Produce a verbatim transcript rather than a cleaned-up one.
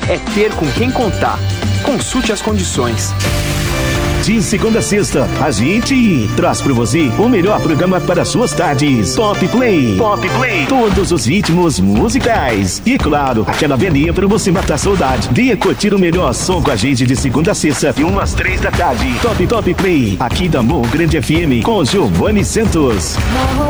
é ter com quem contar. Consulte as condições. De segunda a sexta, a gente traz pra você o melhor programa para suas tardes. Top Play. Top Play. Todos os ritmos musicais. E claro, aquela velhinha pra você matar a saudade. Venha curtir o melhor som com a gente de segunda a sexta, de umas três da tarde. Top Top Play. Aqui da Morro Grande F M, com Giovanni Santos.